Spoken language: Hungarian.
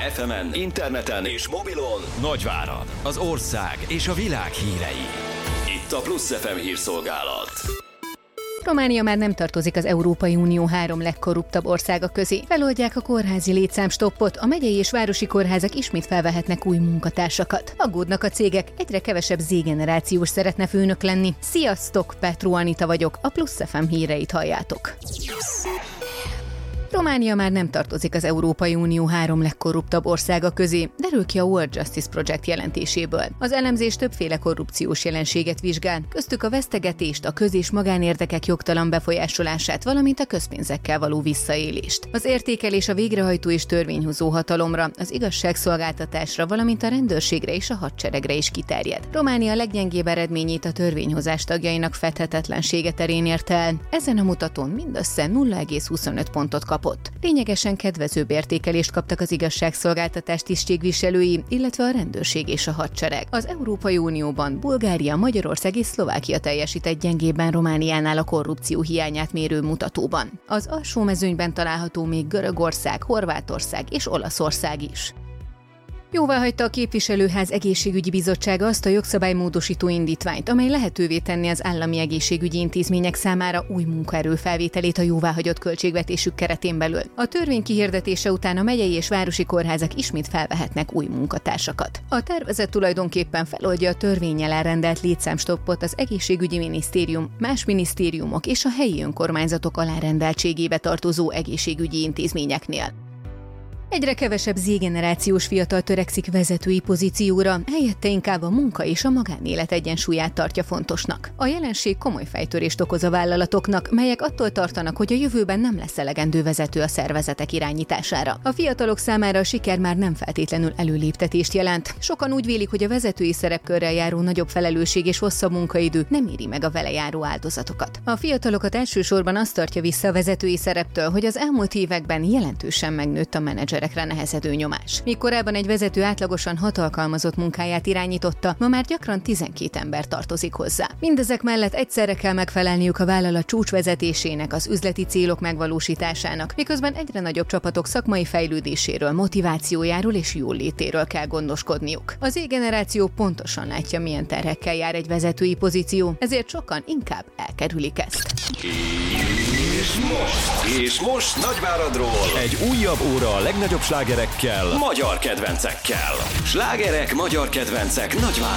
FM-en, interneten és mobilon Nagyvárad, az ország és a világ hírei. Itt a Plusz FM hírszolgálat. Románia már nem tartozik az Európai Unió 3 legkorruptabb országa közé. Feloldják a kórházi létszámstoppot, a megyei és városi kórházak ismét felvehetnek új munkatársakat. Aggódnak a cégek, egyre kevesebb Z-generációs szeretne főnök lenni. Sziasztok, Petró Anita vagyok, a Plusz FM híreit halljátok. Románia már nem tartozik az Európai Unió 3 legkorruptabb országa közé, derül ki a World Justice Project jelentéséből. Az elemzés többféle korrupciós jelenséget vizsgál, köztük a vesztegetést, a köz- és magánérdekek jogtalan befolyásolását, valamint a közpénzekkel való visszaélést. Az értékelés a végrehajtó és törvényhozó hatalomra, az igazságszolgáltatásra, valamint a rendőrségre és a hadseregre is kiterjed. Románia leggyengébb eredményét a törvényhozás tagjainak fedhetetlensége terén érte el. Ezen a mutatón mindössze 0,25 pontot kapott. Lényegesen kedvezőbb értékelést kaptak az igazságszolgáltatás tisztségviselői, illetve a rendőrség és a hadsereg. Az Európai Unióban Bulgária, Magyarország és Szlovákia teljesített gyengébben Romániánál a korrupció hiányát mérő mutatóban. Az alsó mezőnyben található még Görögország, Horvátország és Olaszország is. Jóváhagyta a képviselőház egészségügyi bizottsága azt a jogszabálymódosító indítványt, amely lehetővé tenni az állami egészségügyi intézmények számára új munkaerő felvételét a jóváhagyott költségvetésük keretén belül. A törvény kihirdetése után a megyei és városi kórházak ismét felvehetnek új munkatársakat. A tervezet tulajdonképpen feloldja a törvénnyel elrendelt létszámstoppot az egészségügyi minisztérium, más minisztériumok és a helyi önkormányzatok alárendeltségébe tartozó egészségügyi intézményeknél. Egyre kevesebb Z-generációs fiatal törekszik vezetői pozícióra, helyette inkább a munka és a magánélet egyensúlyát tartja fontosnak. A jelenség komoly fejtörést okoz a vállalatoknak, melyek attól tartanak, hogy a jövőben nem lesz elegendő vezető a szervezetek irányítására. A fiatalok számára a siker már nem feltétlenül előléptetést jelent. Sokan úgy vélik, hogy a vezetői szerepkörrel járó nagyobb felelősség és hosszabb munkaidő nem éri meg a vele járó áldozatokat. A fiatalokat elsősorban azt tartja vissza a vezetői szereptől, hogy az elmúlt években jelentősen megnőtt a menedzser nehezedő nyomás. Míg korábban egy vezető átlagosan 6 alkalmazott munkáját irányította, ma már gyakran 12 ember tartozik hozzá. Mindezek mellett egyszerre kell megfelelniük a vállalat csúcsvezetésének, az üzleti célok megvalósításának, miközben egyre nagyobb csapatok szakmai fejlődéséről, motivációjáról és jólétéről kell gondoskodniuk. Az Z-generáció pontosan látja, milyen terhekkel jár egy vezetői pozíció, ezért sokan inkább elkerülik ezt. És most Nagyváradról egy újabb óra a legnagyobb slágerekkel, magyar kedvencekkel. Slágerek, magyar kedvencek Nagyvárad.